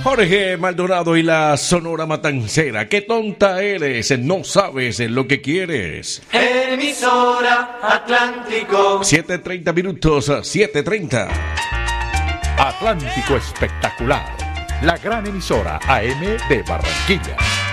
Jorge Maldonado y la Sonora Matancera. Qué tonta eres, no sabes lo que quieres. Emisora Atlántico. 7:30 minutos, 7:30. Atlántico Espectacular, la gran emisora AM de Barranquilla.